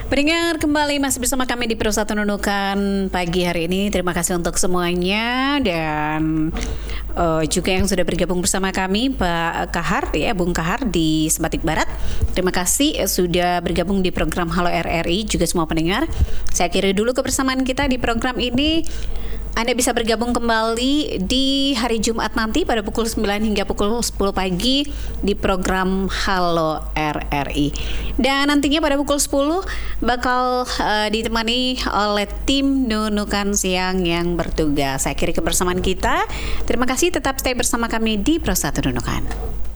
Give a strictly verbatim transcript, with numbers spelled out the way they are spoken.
Pendengar kembali masih bersama kami di Pro satu Nunukan pagi hari ini. Terima kasih untuk semuanya dan uh, juga yang sudah bergabung bersama kami, Pak Kahar ya, Bung Kahar di Sebatik Barat. Terima kasih uh, sudah bergabung di program Halo R R I, juga semua pendengar. Saya akhiri dulu kebersamaan kita di program ini. Anda bisa bergabung kembali di hari Jumat nanti pada pukul sembilan hingga pukul sepuluh pagi di program Halo R R I. Dan nantinya pada pukul sepuluh bakal uh, ditemani oleh tim Nunukan Siang yang bertugas. Saya akhiri kebersamaan kita. Terima kasih, tetap stay bersama kami di Pro satu Nunukan.